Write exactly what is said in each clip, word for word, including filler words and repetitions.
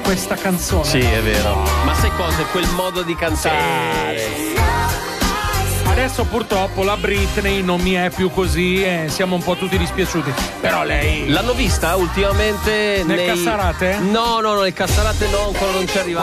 questa canzone. Sì, è vero. Ma sai cosa? Quel modo di cantare. Adesso purtroppo la Britney non mi è più così e siamo un po' tutti dispiaciuti. Però lei... L'hanno vista ultimamente nel nei... Cassarate? No, no, no, nel Cassarate no, ancora non ci arriva.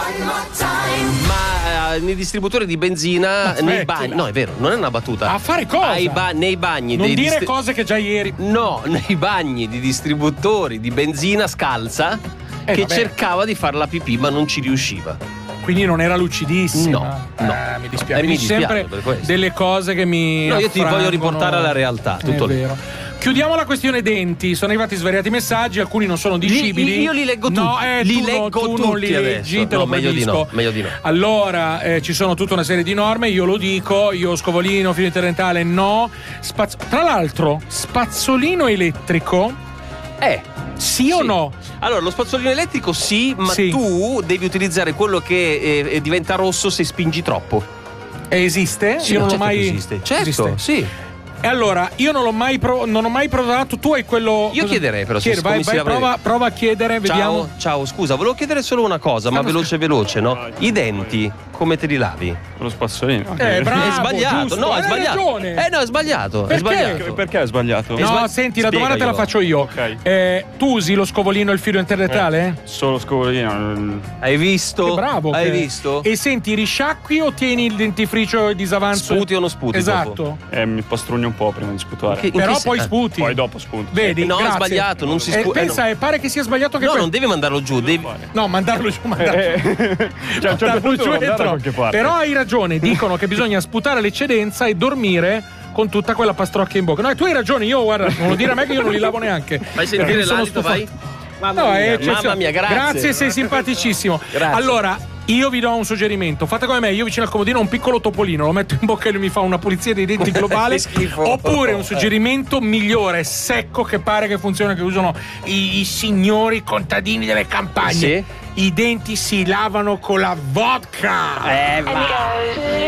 Ma eh, nei distributori di benzina, Ma nei smettila. bagni. No, è vero, non è una battuta. A fare cosa? Ai ba- nei bagni Non dei dire distri- cose che già ieri... No, nei bagni di distributori di benzina scalza Eh, che vabbè. cercava di far la pipì ma non ci riusciva. Quindi non era lucidissima. No, no. Eh, mi dispiace. Eh, mi Mi dici dispiace sempre per questo. delle cose che mi. No, io ti voglio affrangono. riportare alla realtà, tutto È lì. vero. Chiudiamo la questione denti. Sono arrivati svariati messaggi, alcuni non sono dicibili. Li- io li leggo tutti. No, eh, Li tu, leggo no, tu non li tutti leggi, adesso. te No, lo meglio di no, proibisco. meglio di no. Allora, eh, ci sono tutta una serie di norme, io lo dico, io scovolino, filo interdentale, no. Spaz- Tra l'altro, spazzolino elettrico, Eh, sì, o no? Allora, lo spazzolino elettrico sì, ma Sì. tu devi utilizzare quello che eh, diventa rosso se spingi troppo. E esiste? Sì, io non certo l'ho mai. che esiste. Certo, Esiste. sì. E allora, io non l'ho mai pro- non ho mai provato. Tu hai quello. Io chiederei però se Chiedi, vai, come si vai, lavora- prova, prova a chiedere, vediamo. Ciao, ciao, scusa, volevo chiedere solo una cosa, ma Stanno veloce veloce, no? I denti, come te li lavi? Lo spazzolino. Eh, bravo, è sbagliato, giusto, no, è hai sbagliato. ragione. Eh no, è sbagliato, è Perché? sbagliato. Perché è sbagliato? È No, sbagli- senti, la domanda te la Spiegaglielo. faccio io. Ok. Eh, tu usi lo scovolino e il filo interdentale? Solo scovolino. Hai visto? Che bravo. Hai che- visto? E senti, risciacqui o tieni il dentifricio e disavanzo? Sputi o non sputi Esatto. dopo? Eh, mi pastrugno un po' prima di sputare. Che- in Però che poi sen- sputi. Poi dopo spunto. Vedi? No, è grazie. sbagliato, non si Eh, spu- eh, pensa, no. eh, pare che sia sbagliato anche No, questo. non devi mandarlo giù, devi... No, mandarlo giù, mandarlo Eh, cioè, a un certo mandarlo punto giù devo è andare da troppo. qualche parte. Però hai ragione, dicono che bisogna sputare l'eccedenza e dormire con tutta quella pastrocchia in bocca. No, tu hai ragione, io guarda, non lo dire a me che io non li lavo neanche. Vai a sentire Perché mi sono l'alito, stufato. vai. Mamma No, mia, è eccezionale. mamma mia, grazie. Grazie, sei simpaticissimo. Grazie. Allora, io vi do un suggerimento. Fate come me, io vicino al comodino ho un piccolo topolino, lo metto in bocca e lui mi fa una pulizia dei denti globale. Che schifo. Oppure un suggerimento migliore, secco, che pare che funziona, che usano i, i signori contadini delle campagne. Sì. I denti si lavano con la vodka. Eh, va.